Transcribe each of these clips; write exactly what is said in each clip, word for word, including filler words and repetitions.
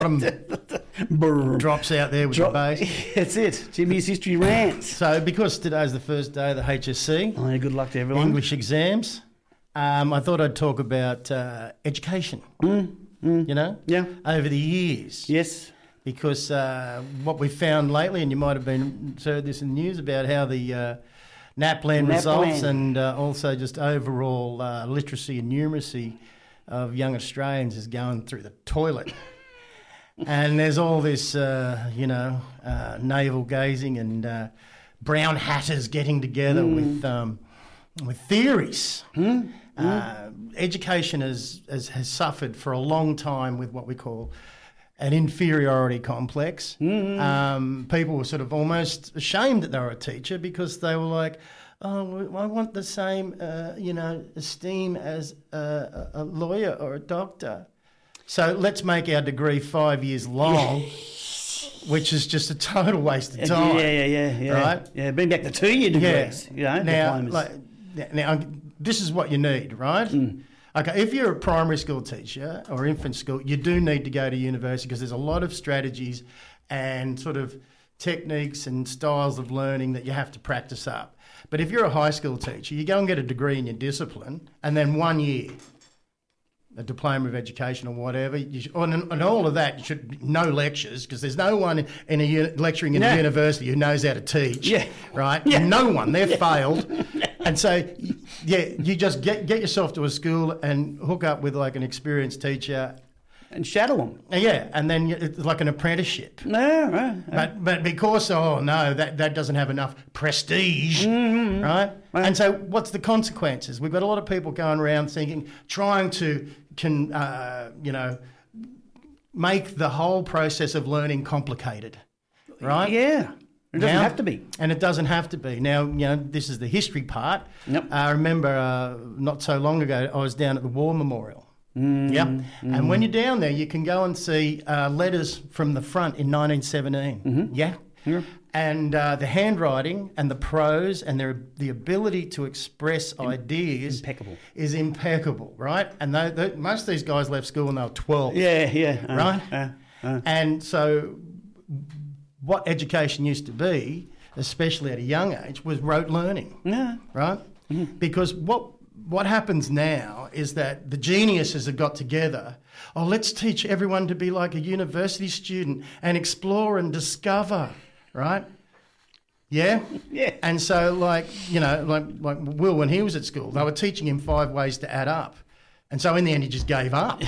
bottom drops out there with Drop, the bass. That's it. Jimmy's history rants. So because today's the first day of the H S C, Oh, yeah, good luck to everyone. English exams, um, I thought I'd talk about uh, education, Mm, mm. you know, Yeah. over the years. Yes. Because uh, what we've found lately, and you might have been heard this in the news about how the uh, NAPLAN results NAPLAN. and uh, also just overall uh, literacy and numeracy of young Australians is going through the toilet. And there's all this, uh, you know, uh, navel gazing and uh, brown hatters getting together Mm. with um, with theories. Mm. Uh, education has, has has suffered for a long time with what we call an inferiority complex. Mm. Um, people were sort of almost ashamed that they were a teacher because they were like, oh, I want the same, uh, you know, esteem as a, a lawyer or a doctor. So let's make our degree five years long, which is just a total waste of time. Yeah, yeah, yeah, yeah. Right? Yeah, bring back the two-year degrees. You know, Now, diplomas. like, now, this is what you need, right? Mm. Okay, if you're a primary school teacher or infant school, you do need to go to university because there's a lot of strategies and sort of techniques and styles of learning that you have to practice up. But if you're a high school teacher, you go and get a degree in your discipline and then one year, a diploma of education or whatever, you should, and, and all of that, you should no lectures because there's no one in a uni- lecturing in No. a university who knows how to teach, Yeah. right? Yeah. No one, they've failed. And so, y- yeah, you just get get yourself to a school and hook up with like an experienced teacher. And shadow them. And yeah, and then you- it's like an apprenticeship. No, right. But but because, oh no, that, that doesn't have enough prestige, Mm-hmm. right? Right. And so what's the consequences? We've got a lot of people going around thinking, trying to, can uh, you know, make the whole process of learning complicated, right? Yeah. It doesn't Now- have to be. And it doesn't have to be. Now, you know, this is the history part. Yep. I remember uh, not so long ago, I was down at the War Memorial. Mm, Yep. And when you're down there, you can go and see uh, letters from the front in nineteen seventeen. Mm-hmm. Yeah. Yeah. And uh, the handwriting and the prose and their, the ability to express ideas impeccable. is impeccable, right? And they, they, most of these guys left school when they were twelve. Yeah, yeah. Uh, Right? Uh, uh. And so what education used to be, especially at a young age, was rote learning, Yeah. right? Because what what happens now is that the geniuses have got together. Oh, let's teach everyone to be like a university student and explore and discover, right? Yeah? Yeah. And so, like, you know, like, like Will, when he was at school, they were teaching him five ways to add up. And so in the end, he just gave up.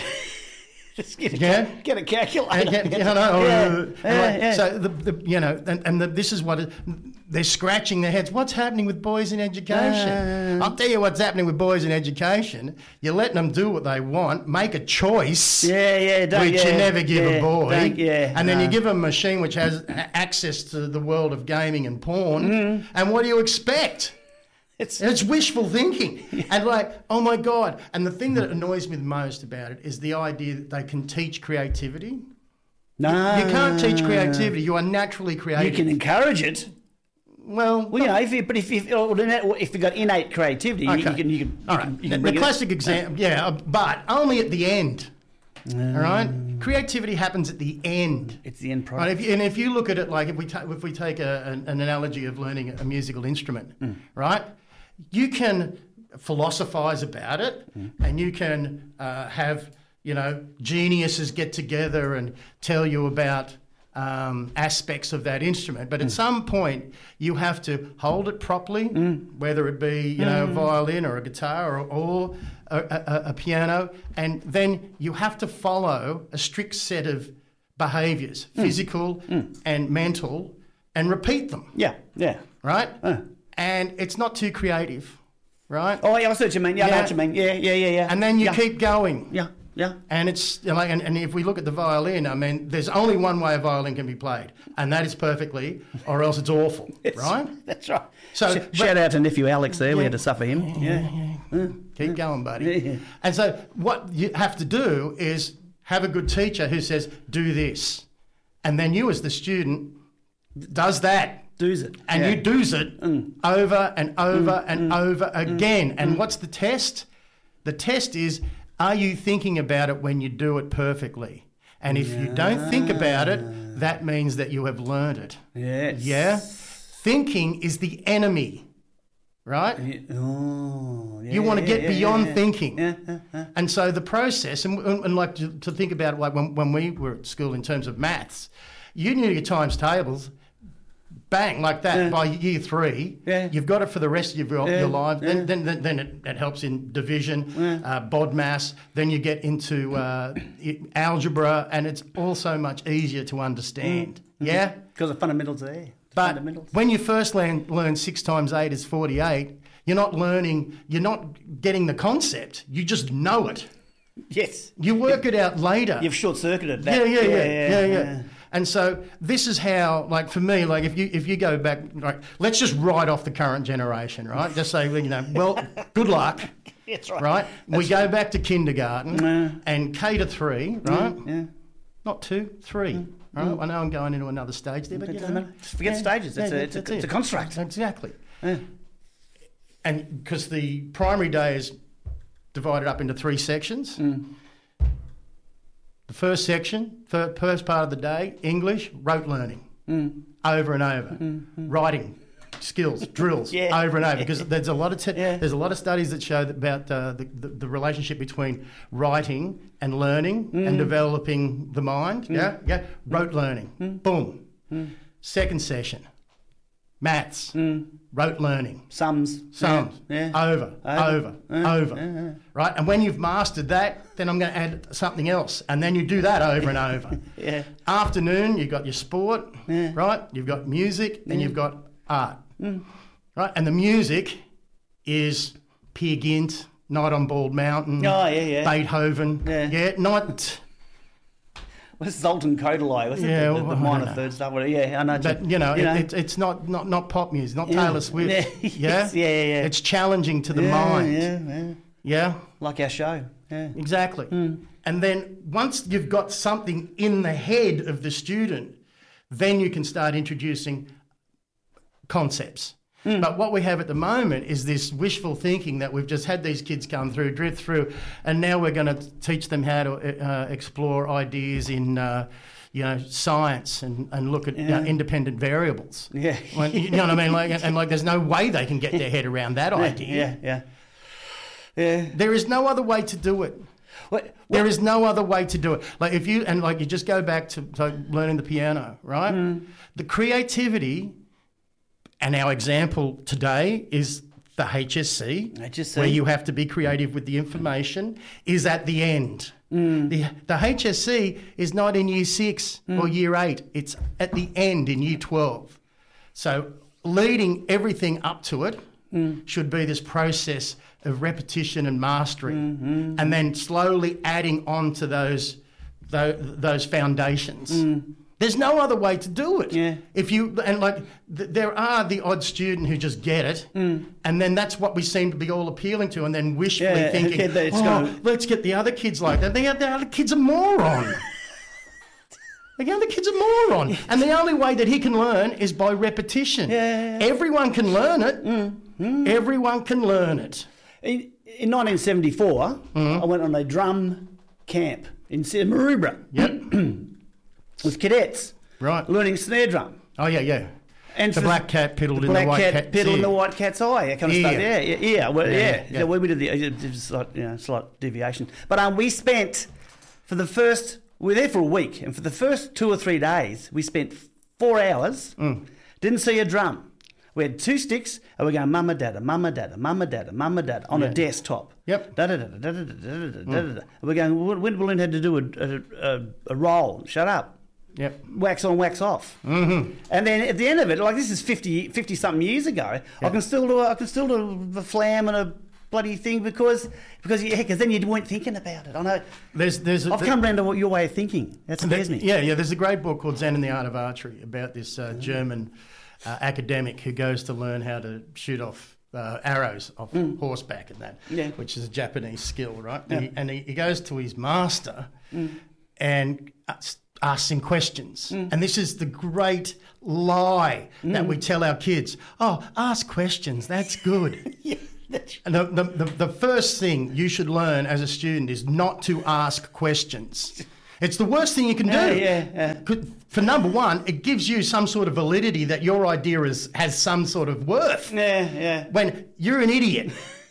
Just get a, Yeah. get a calculator. And get- you know, or, Yeah. uh, Yeah, like, yeah. So the, the you know, and, and the, this is what it, they're scratching their heads. What's happening with boys in education? Uh. I'll tell you what's happening with boys in education. You're letting them do what they want, make a choice, Yeah, yeah, don't, which yeah, you never give yeah, a boy, don't- yeah, and then no. you give them a machine which has a- access to the world of gaming and porn. Mm. And what do you expect? It's, And it's wishful thinking. And like, oh my God. And the thing that annoys me the most about it is the idea that they can teach creativity. no. You can't teach creativity. You are naturally You creative. can encourage it. Well, Well, you know, if you, but if you, or if you've got innate creativity, you, you okay. can, you can, all you right. can, you The, can the bring it- classic example, yeah, uh, but only at the end. All right. Creativity happens at the end. It's the end Right, product. if you, and if you look at it like if we ta- if we take a, an, an analogy of learning a musical instrument, Mm. right? You can philosophize about it, Mm. and you can uh, have you know geniuses get together and tell you about um, aspects of that instrument. But at Mm. some point, you have to hold it properly, whether it be you know a violin or a guitar or, or a, a, a piano, and then you have to follow a strict set of behaviours, physical and mental, and repeat them, Yeah, yeah. right? Uh. And it's not too creative, right? Oh, yeah, I see what you mean. Yeah, I know Yeah. what you mean. Yeah, yeah, yeah, yeah. And then you yeah. keep going. Yeah, yeah. And it's you know, like, and, and if we look at the violin, I mean, there's only one way a violin can be played, and that is perfectly, or else it's awful, right? That's right. So, Sh- but- shout out to nephew Alex there. We Yeah. had to suffer him. Yeah. Keep going, buddy. Yeah, yeah. And so what you have to do is have a good teacher who says, do this. And then you as the student does that. Do's it. And yeah. you do's it over and over and over again. And what's the test? The test is, are you thinking about it when you do it perfectly? And if you don't think about it, that means that you have learned it. Yes. Yeah? Thinking is the enemy, right? Yeah. Oh, yeah, You want to yeah, get yeah, beyond yeah. thinking. Yeah, yeah, yeah. And so the process, and, and, and like to, to think about like when, when we were at school in terms of maths, you knew your times tables, bang, like that Yeah. by year three. Yeah. You've got it for the rest of your, Yeah, your life. yeah. Then, then, then, then it, it helps in division, Yeah. uh, BODMAS. Then you get into uh, i- algebra, and it's also much easier to understand. Mm. Yeah? Because the fundamentals are there. The But fundamentals. when you first learn, learn six times eight is forty-eight, you're not learning, you're not getting the concept. You just know it. Yes. You work it out later. You've short-circuited yeah, that. yeah, yeah, yeah, yeah, And so this is how, like for me, like if you if you go back, like let's just write off the current generation, right? Just say, you know, well, good luck, That's right. right? we go back to kindergarten Yeah. and K to three, right? Yeah. Not two, three. Right? I know I'm going into another stage there, but It you doesn't know, matter. Just forget yeah, stages. It's, yeah, a, it's, that's a, it's a it. construct. Exactly. Yeah. And because the primary day is divided up into three sections. Mm. The first section, fir- first part of the day, English, rote learning, Mm. over and over, writing skills, drills, Yeah. over and over. Because there's a lot of te- Yeah. there's a lot of studies that show that about uh, the, the the relationship between writing and learning Mm. and developing the mind. Yeah, yeah. Rote learning, Mm. boom. Second session, maths, rote learning. Sums. Sums, Yeah. over, Over. over, Yeah. over, Yeah, yeah. right? And when you've mastered that, then I'm going to add something else, and then you do that over and over. Yeah. Afternoon, you've got your sport, Yeah. right? You've got music, and you've got art, right? And the music is Peer Gynt, Night on Bald Mountain, Oh, yeah, yeah. Beethoven, Yeah. yeah, not. What's Zoltan Kodaly? What's Yeah, it? The, the, well, the I minor don't know. third stuff. Whatever. Yeah, I know. But you know, it, it, it's not, not not pop music, not Yeah. Taylor Swift. Yeah. Yeah? Yes, yeah, yeah, yeah. It's challenging to the yeah, mind. Yeah, yeah. Yeah. Like our show. Yeah. Exactly. And then once you've got something in the head of the student, then you can start introducing concepts. But what we have at the moment is this wishful thinking that we've just had these kids come through, drift through, and now we're going to teach them how to uh, explore ideas in, uh, you know, science and, and look at you know, Yeah. independent variables. Yeah. When- you know what I mean? Like, and like, there's no way they can get their head around that idea. Yeah, yeah. Yeah. There is no other way to do it. What, There is no other way to do it. Like if you and like you just go back to, to learning the piano, right? Mm. The creativity, and our example today is the H S C, H S C. where you have to be creative with the information, is at the end. Mm. The, the H S C is not in year six or year eight. It's at the end in year twelve. So leading everything up to it should be this process of repetition and mastery, Mm-hmm. and then slowly adding on to those those, those foundations. There's no other way to do it. Yeah. If you and like th- there are the odd student who just get it, and then that's what we seem to be all appealing to, and then wishfully Yeah, thinking, yeah, it's "Oh, gonna- let's get the other kids like that." The, the other kid's a moron. The other kid's a moron, and the only way that he can learn is by repetition. Yeah, yeah, yeah. Everyone can learn it. Everyone can learn it. In, in nineteen seventy-four, Mm-hmm. I went on a drum camp in Maroubra Yep. with cadets Right. learning snare drum. Oh yeah, yeah. And The for- black cat piddled the in black the white cat, cat's pedal in ear. the white cat's eye, that kind of Yeah. stuff. Yeah, yeah, yeah. Well, Yeah, yeah. yeah. So we did the it was slight, you know, slight deviation, but um, we spent for the first we were there for a week, and for the first two or three days, we spent four hours. Mm. Didn't see a drum. We had two sticks, and we're going mama dada, mama dada, mama dada, mama dada on Yeah. a desktop. Yep. Da da da da da da da da da da. And we're going. When when we learned how to do a a, a, a roll, shut up. Yep. Wax on, wax off. Mm-hmm. And then at the end of it, like this is fifty, fifty something years ago, I can still do a, I can still do a flam and a bloody thing because because yeah, because then you weren't thinking about it. I know. There's there's a, I've come round to what your way of thinking. That scares me. Yeah, yeah. There's a great book called Zen and the Art of Archery about this uh, German uh, academic who goes to learn how to shoot off uh, arrows off horseback and that, Yeah. which is a Japanese skill, right? Yeah. And, he, and he, he goes to his master and asks asks him questions. And this is the great lie that we tell our kids. Oh, ask questions. That's good. Yeah, that's- And the, the, the, the first thing you should learn as a student is not to ask questions. It's the worst thing you can do. Yeah, yeah, yeah. Could- For number one, it gives you some sort of validity that your idea is, has some sort of worth. Yeah, yeah. When you're an idiot.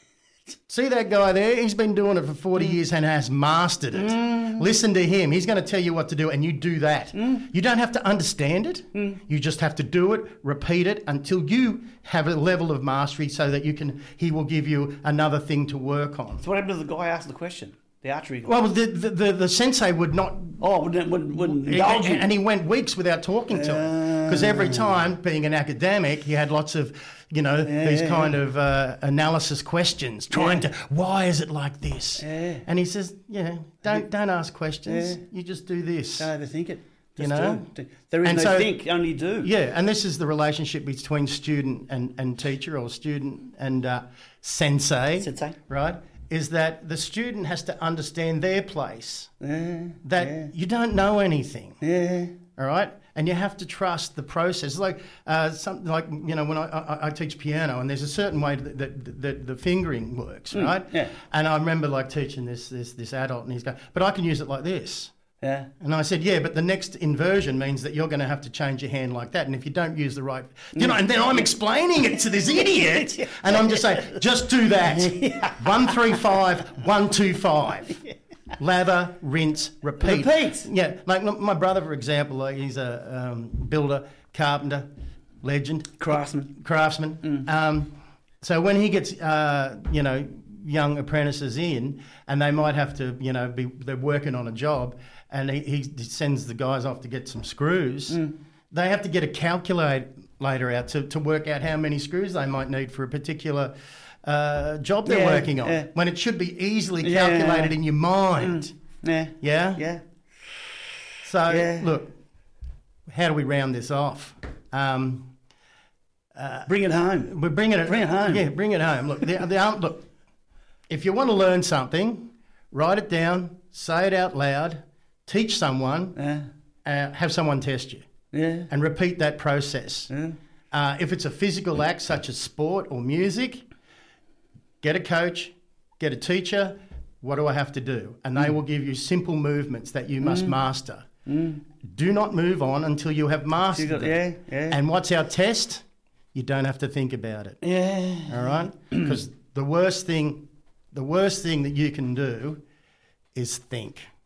See that guy there? He's been doing it for forty Mm. years and has mastered it. Mm. Listen to him. He's going to tell you what to do, and you do that. Mm. You don't have to understand it. Mm. You just have to do it, repeat it until you have a level of mastery so that you can. He will give you another thing to work on. So what happened to the guy who asked the question? The archery guy? Well, the, the, the, the sensei would not... Oh, wouldn't, wouldn't, wouldn't indulge you. And he went weeks without talking to him. Because every time, being an academic, he had lots of, you know, Yeah, these yeah, kind yeah. of uh, analysis questions, trying Yeah. to, why is it like this? Yeah. And he says, yeah, don't don't ask questions. Yeah. You just do this. Don't overthink it. You Just know? do it. There is And no so- think, only do. Yeah, and this is the relationship between student and, and teacher, or student and uh, sensei. Sensei. Right? Is that the student has to understand their place. Yeah, That yeah. you don't know anything. Yeah. All right, and you have to trust the process. Like uh, something like you know when I, I, I teach piano, and there's a certain way that, that, that the fingering works, right? yeah. And I remember like teaching this this this adult, and he's going, "But I can use it like this." Yeah. And I said, "Yeah, but the next inversion means that you're going to have to change your hand like that, and if you don't use the right, you know." And then I'm explaining it to this idiot, and I'm just saying, "Just do that. One three five, one two five." Lather, rinse, repeat. Repeat. Yeah, like look, my brother, for example, like he's a um, builder, carpenter, legend, Craftsman. craftsman. Mm. Um, so when he gets, uh, you know, young apprentices in, and they might have to, you know, be they're working on a job, and he, he sends the guys off to get some screws. Mm. They have to get a calculator out to, to work out how many screws they might need for a particular uh, job they're Yeah, working on, yeah. when it should be easily Yeah. calculated in your mind. Yeah. Yeah? Yeah. So, Yeah. look, how do we round this off? Um, Bring it home. we're bringing it, Bring it home. Yeah, bring it home. Look, the, the, um, look, if you want to learn something, write it down, say it out loud, teach someone, Yeah. uh, have someone test you, Yeah. and repeat that process. Yeah. Uh, if it's a physical act such as sport or music, get a coach, get a teacher. What do I have to do? And they will give you simple movements that you must master. Do not move on until you have mastered You got- it. yeah, yeah. And what's our test? You don't have to think about it. Yeah. All right? Because the worst thing, the worst thing that you can do is think.